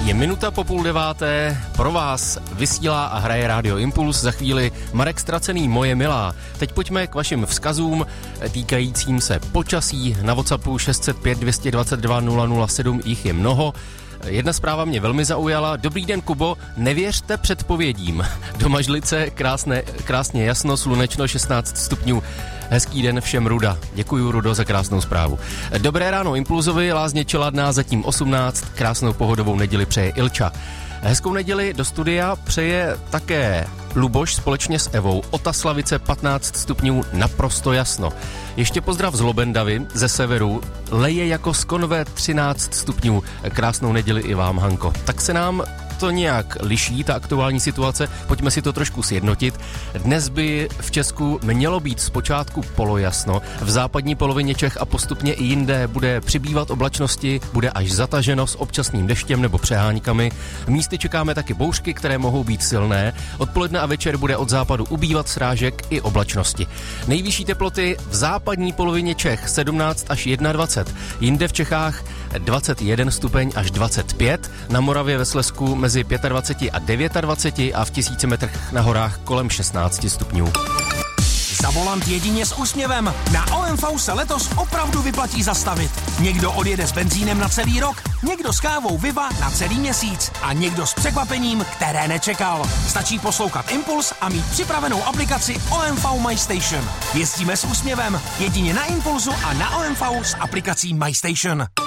Je minuta po 8:30, pro vás vysílá a hraje Rádio Impuls, za chvíli Marek Stracený, Moje milá. Teď pojďme k vašim vzkazům týkajícím se počasí. Na WhatsAppu 605 222 007 jich je mnoho. Jedna zpráva mě velmi zaujala. Dobrý den, Kubo, nevěřte předpovědím. Do Mažlice krásně jasno, slunečno, 16 stupňů. Hezký den všem, Ruda. Děkuju, Rudo, za krásnou zprávu. Dobré ráno Impulzovi, Lázně Čeladná, zatím 18, krásnou pohodovou neděli přeje Ilča. Hezkou neděli do studia přeje také Luboš společně s Evou. Otaslavice 15 stupňů, naprosto jasno. Ještě pozdrav z Lobendavy, ze severu. Leje jako z konve 13 stupňů. Krásnou neděli i vám, Hanko. Tak se nám to nějak liší, ta aktuální situace. Pojďme si to trošku sjednotit. Dnes by v Česku mělo být zpočátku polojasno. V západní polovině Čech a postupně i jinde bude přibývat oblačnosti, bude až zataženo s občasným deštěm nebo přeháňkami. Místy čekáme taky bouřky, které mohou být silné. Odpoledne a večer bude od západu ubývat srážek i oblačnosti. Nejvyšší teploty v západní polovině Čech 17 až 21. Jinde v Čechách 21 stupeň až 25. Na Moravě ve Slezsku mezi 25 a 29 a v 1000 metrech na horách kolem 16 stupňů. Za volant jedině s úsměvem. Na OMV se letos opravdu vyplatí zastavit. Někdo odjede s benzínem na celý rok, někdo s kávou Viva na celý měsíc a někdo s překvapením, které nečekal. Stačí poslouchat Impuls a mít připravenou aplikaci OMV My Station. Jezdíme s úsměvem jedině na Impulsu a na OMV s aplikací My Station.